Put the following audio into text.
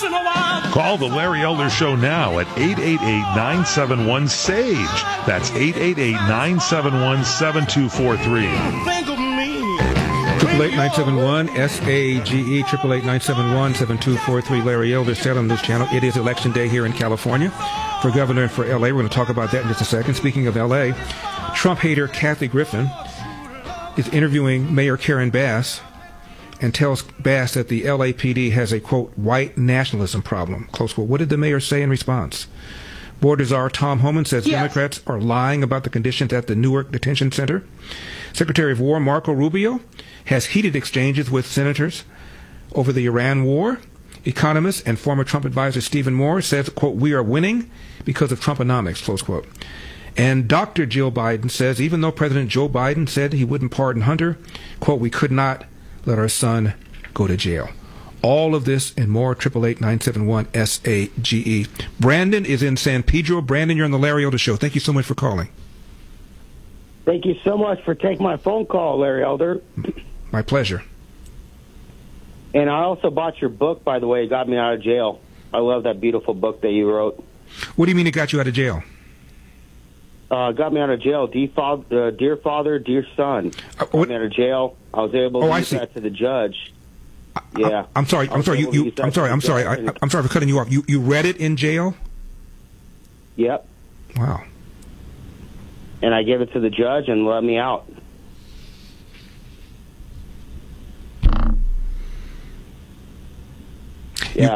Call the Larry Elder Show now at 888-971-SAGE. That's 888-971-7243. Think of me. 888-971-SAGE, 888-971-7243, Larry Elder, Salem News Channel. It is Election Day here in California for governor and for L.A. We're going to talk about that in just a second. Speaking of L.A., Trump hater Kathy Griffin is interviewing Mayor Karen Bass and tells Bass that the LAPD has a, quote, white nationalism problem, close quote. What did the mayor say in response? Border czar Tom Homan says Democrats are lying about the conditions at the Newark Detention Center. Secretary of War Marco Rubio has heated exchanges with senators over the Iran war. Economist and former Trump advisor Stephen Moore says, quote, we are winning because of Trumponomics, close quote. And Dr. Jill Biden says, even though President Joe Biden said he wouldn't pardon Hunter, quote, we could not let our son go to jail. All of this and more, 888-971-SAGE. Brandon is in San Pedro. Brandon, you're on the Larry Elder Show. Thank you so much for calling. Thank you so much for taking my phone call, Larry Elder. My pleasure. And I also bought your book, by the way. It got me out of jail. I love that beautiful book that you wrote. What do you mean it got you out of jail? Got me out of jail. Dear Father, Dear Son. Got me out of jail. I was able to use that to the judge. Yeah. I'm sorry. I'm sorry for cutting you off. You read it in jail? Yep. Wow. And I gave it to the judge and let me out.